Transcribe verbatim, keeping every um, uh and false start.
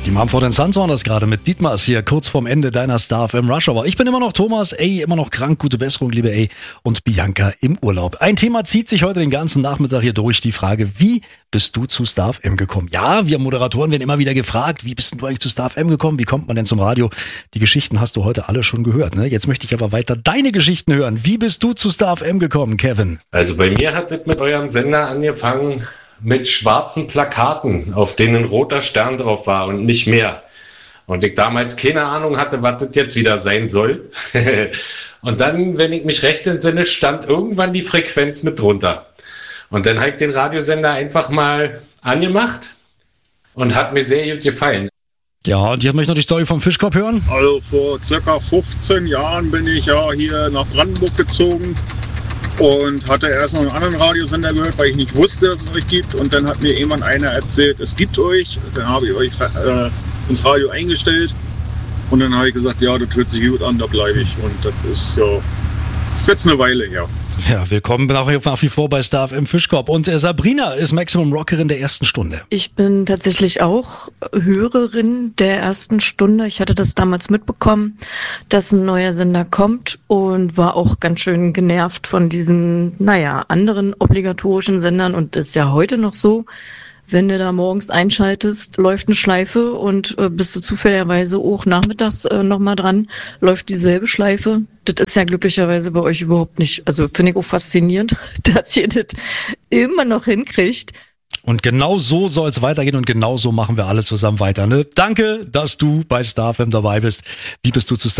Die Mumford Sons waren das gerade mit Dietmars hier kurz vorm Ende deiner Star F M Rush Hour. Ich bin immer noch Thomas, ey, immer noch krank, gute Besserung, liebe ey, und Bianca im Urlaub. Ein Thema zieht sich heute den ganzen Nachmittag hier durch, die Frage, wie bist du zu Star F M gekommen? Ja, wir Moderatoren werden immer wieder gefragt, wie bist denn du eigentlich zu Star F M gekommen? Wie kommt man denn zum Radio? Die Geschichten hast du heute alle schon gehört, ne? Jetzt möchte ich aber weiter deine Geschichten hören. Wie bist du zu Star F M gekommen, Kevin? Also bei mir hat es mit eurem Sender angefangen mit schwarzen Plakaten, auf denen ein roter Stern drauf war und nicht mehr. Und ich damals keine Ahnung hatte, was das jetzt wieder sein soll. Und dann, wenn ich mich recht entsinne, stand irgendwann die Frequenz mit drunter. Und dann habe ich den Radiosender einfach mal angemacht und hat mir sehr gut gefallen. Ja, und jetzt möchte ich noch die Story vom Fischkopf hören. Also vor circa fünfzehn Jahren bin ich ja hier nach Brandenburg gezogen und hatte erst noch einen anderen Radiosender gehört, weil ich nicht wusste, dass es euch gibt. Und dann hat mir jemand einer erzählt, es gibt euch. Dann habe ich euch äh, ins Radio eingestellt und dann habe ich gesagt, ja, das hört sich gut an, da bleibe ich. Und das ist ja jetzt eine Weile her. Ja, willkommen auch nach wie vor bei Star F M Fischkopf. Und äh, Sabrina ist Maximum Rockerin der ersten Stunde. Ich bin tatsächlich auch Hörerin der ersten Stunde. Ich hatte das damals mitbekommen, dass ein neuer Sender kommt und war auch ganz schön genervt von diesen, naja, anderen obligatorischen Sendern. Und ist ja heute noch so, wenn du da morgens einschaltest, läuft eine Schleife und äh, bist du zufälligerweise auch nachmittags äh, nochmal dran, läuft dieselbe Schleife. Das ist ja glücklicherweise bei euch überhaupt nicht. Also finde ich auch faszinierend, dass ihr das immer noch hinkriegt. Und genau so soll es weitergehen und genau so machen wir alle zusammen weiter. Ne? Danke, dass du bei Star F M dabei bist. Wie bist du zu Star